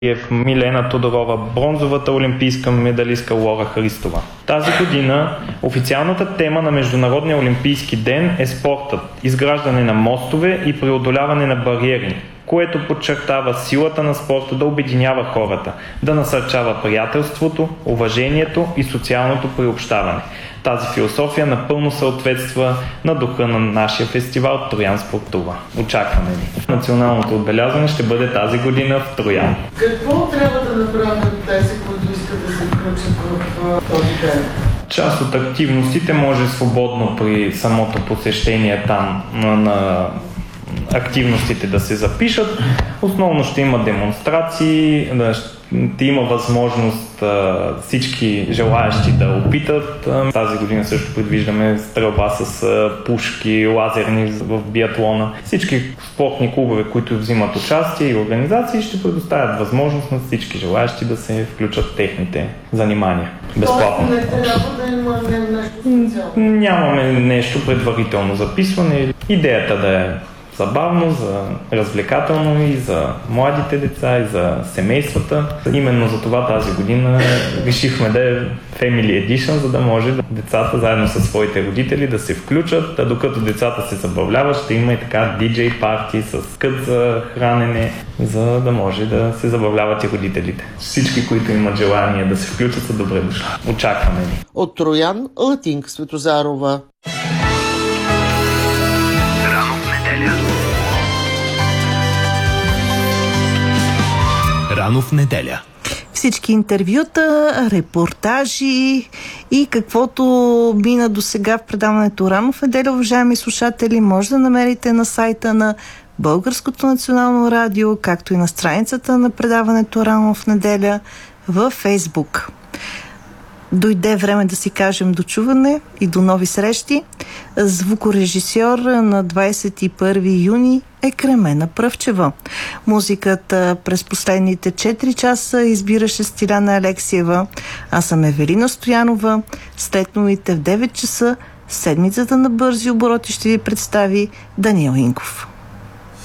Милена Тодорова, бронзовата олимпийска медалистка Лора Христова. Тази година официалната тема на Международния олимпийски ден е спортът, изграждане на мостове и преодоляване на бариери, което подчертава силата на спорта да обединява хората, да насърчава приятелството, уважението и социалното приобщаване. Тази философия напълно съответства на духа на нашия фестивал Троян спортува. Очакваме ви. Националното отбелязване ще бъде тази година в Троян. Какво трябва да направят тези, които искат да се включат в този ден? Част от активностите може свободно при самото посещение там на активностите да се запишат. Основно ще има демонстрации, ще има възможност всички желаящи да опитат. Тази година също предвиждаме стрелба с пушки, лазерни в биатлона. Всички спортни клубове, които взимат участие и организации, ще предоставят възможност на всички желаящи да се включат в техните занимания. Безплатно. Не трябва да има нещо специално? Нямаме нещо предварително записване. Идеята да е забавно, за развлекателно и за младите деца, и за семействата. Именно за това тази година решихме да е Family Edition, за да може децата заедно със своите родители да се включат, а докато децата се забавляват, ще има и така DJ парти с кът за хранене, за да може да се забавляват и родителите. Всички, които имат желание да се включат, са добре дошли. Очакваме ви. От Троян, Латинка Светозарова. Рано в неделя. Всички интервюта, репортажи и каквото мина до сега в предаването Рано в неделя, уважаеми слушатели, може да намерите на сайта на Българското национално радио, както и на страницата на предаването Рано в неделя във Фейсбук. Дойде време да си кажем дочуване и до нови срещи. Звукорежисьор на 21 юни е Кремена Пръвчева. Музиката през последните 4 часа избираше Стиляна Алексиева. Аз съм Евелина Стоянова. След новите в 9 часа седмицата на бързи обороти ще ви представи Даниел Инков.